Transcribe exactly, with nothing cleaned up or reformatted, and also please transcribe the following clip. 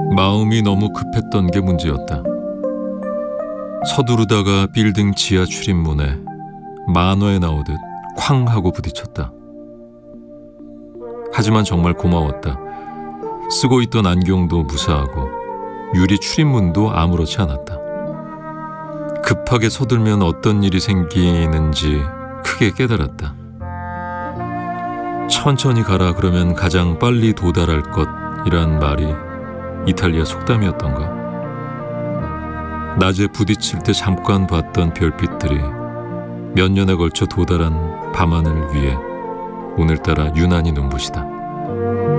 마음이 너무 급했던 게 문제였다. 서두르다가 빌딩 지하 출입문에 만화에 나오듯 쾅 하고 부딪혔다. 하지만 정말 고마웠다. 쓰고 있던 안경도 무사하고 유리 출입문도 아무렇지 않았다. 급하게 서둘면 어떤 일이 생기는지 크게 깨달았다. 천천히 가라 그러면 가장 빨리 도달할 것이란 말이 이탈리아 속담이었던가. 낮에 부딪힐 때 잠깐 봤던 별빛들이 몇 년에 걸쳐 도달한 밤하늘 위에 오늘따라 유난히 눈부시다.